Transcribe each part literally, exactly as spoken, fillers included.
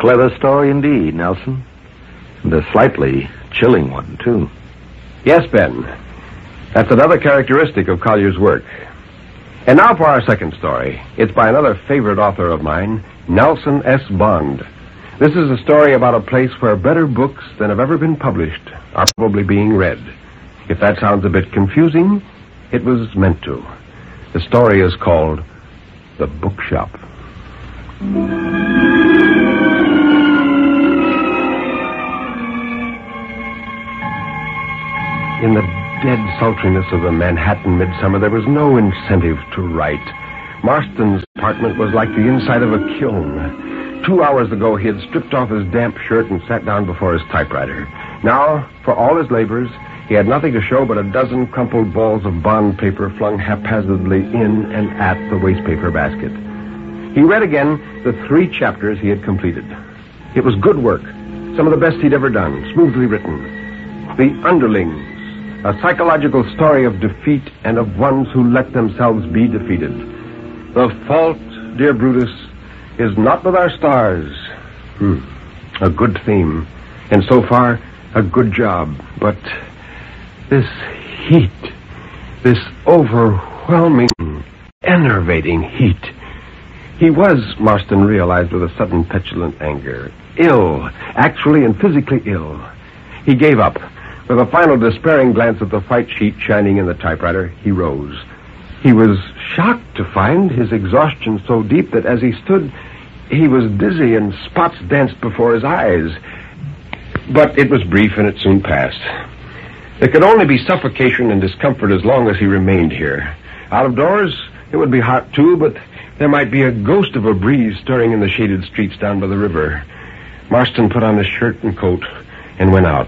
clever story indeed, Nelson. And a slightly chilling one, too. Yes, Ben. That's another characteristic of Collier's work. And now for our second story. It's by another favorite author of mine, Nelson S. Bond. This is a story about a place where better books than have ever been published are probably being read. If that sounds a bit confusing, it was meant to. The story is called The Bookshop. In the dead sultriness of the Manhattan midsummer, there was no incentive to write. Marston's apartment was like the inside of a kiln. Two hours ago, he had stripped off his damp shirt and sat down before his typewriter. Now, for all his labors, he had nothing to show but a dozen crumpled balls of bond paper flung haphazardly in and at the wastepaper basket. He read again the three chapters he had completed. It was good work, some of the best he'd ever done, smoothly written. The Underlings, a psychological story of defeat and of ones who let themselves be defeated. The fault, dear Brutus, is not with our stars. Hmm. A good theme, and so far, a good job. But this heat, this overwhelming, enervating heat. He was, Marston realized with a sudden petulant anger, ill, actually and physically ill. He gave up. With a final despairing glance at the white sheet shining in the typewriter, he rose. He was shocked to find his exhaustion so deep that as he stood, he was dizzy and spots danced before his eyes. But it was brief and it soon passed. There could only be suffocation and discomfort as long as he remained here. Out of doors, it would be hot too, but there might be a ghost of a breeze stirring in the shaded streets down by the river. Marston put on his shirt and coat and went out.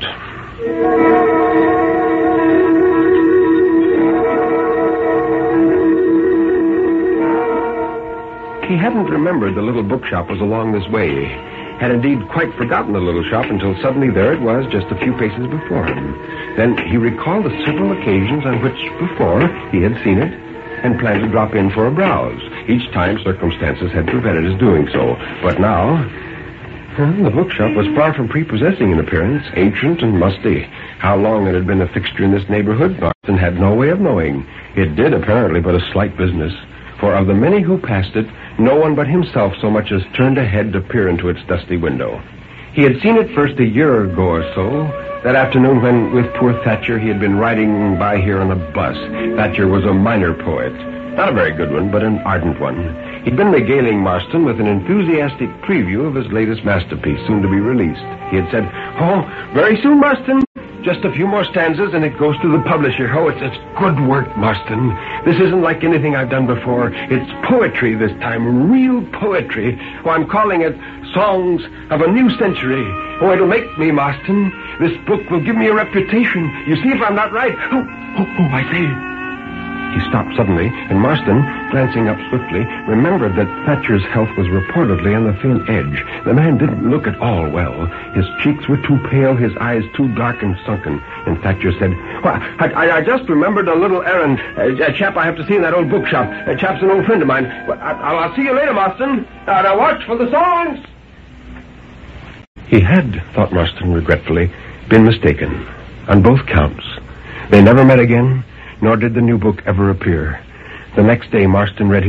He hadn't remembered the little bookshop was along this way. Had indeed quite forgotten the little shop until suddenly there it was just a few paces before him. Then he recalled the several occasions on which before he had seen it and planned to drop in for a browse. Each time circumstances had prevented his doing so. But now, well, the bookshop was far from prepossessing in appearance, ancient and musty. How long it had been a fixture in this neighborhood, Marston had no way of knowing. It did apparently but a slight business. For of the many who passed it, no one but himself so much as turned a head to peer into its dusty window. He had seen it first a year ago or so, that afternoon when, with poor Thatcher, he had been riding by here on a bus. Thatcher was a minor poet. Not a very good one, but an ardent one. He'd been regaling Marston with an enthusiastic preview of his latest masterpiece, soon to be released. He had said, "Oh, very soon, Marston. Just a few more stanzas and it goes to the publisher. Oh, it's, it's good work, Marston. This isn't like anything I've done before. It's poetry this time, real poetry. Oh, I'm calling it Songs of a New Century. Oh, it'll make me, Marston. This book will give me a reputation. You see if I'm not right. Oh, oh, oh, I say." He stopped suddenly, and Marston, glancing up swiftly, remembered that Thatcher's health was reportedly on the thin edge. The man didn't look at all well. His cheeks were too pale, his eyes too dark and sunken. And Thatcher said, "Well, I, I, I just remembered a little errand. A, a chap I have to see in that old bookshop. A chap's an old friend of mine. Well, I, I'll see you later, Marston. Now, now watch for the songs." He had, thought Marston regretfully, been mistaken on both counts. They never met again, nor did the new book ever appear. The next day, Marston read